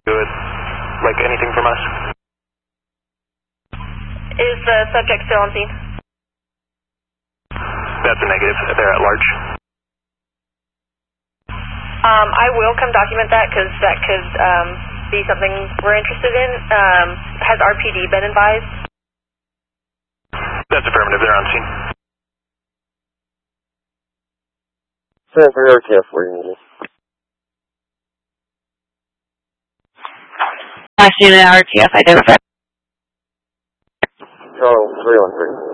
Good. Like anything from us? Is the subject still on scene? That's a negative. They're at large. I will come document that because that could be something we're interested in. Has RPD been advised? That's affirmative. They're on scene. Send for RTF where you need. Last unit RTF identified. Oh, 313.